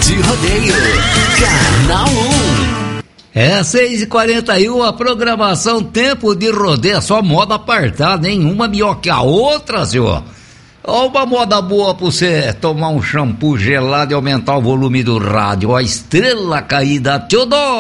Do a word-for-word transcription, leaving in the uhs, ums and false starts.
de rodeio. Canal um. É seis e quarenta e um, a programação Tempo de Rodeio, só moda apartada, nenhuma melhor que a outra, senhor. Ó, uma moda boa pra você tomar um shampoo gelado e aumentar o volume do rádio. A estrela caída, Teodoro.